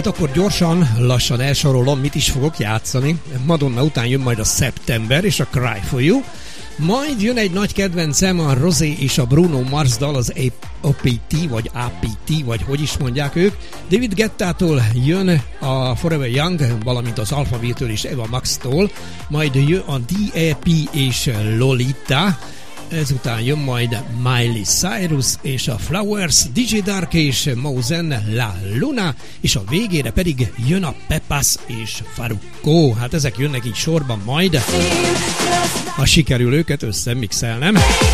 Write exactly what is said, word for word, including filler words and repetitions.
Hát akkor gyorsan, lassan elsorolom, mit is fogok játszani. Madonna után jön majd a September és a Cry For You. Majd jön egy nagy kedvencem, a Rosé és a Bruno Mars dal, az á pé té, vagy á pé té, vagy hogy is mondják ők. David Guettától jön a Forever Young, valamint az Alphaville-től és Eva Max-tól. Majd jön a dé á pé és Lolita. Ezután jön majd Miley Cyrus és a Flowers, dé jé Dark és Mosen, La Luna, és a végére pedig jön a Pepas és Farruko. Hát ezek jönnek így sorban majd, ha sikerül őket összemixelnem.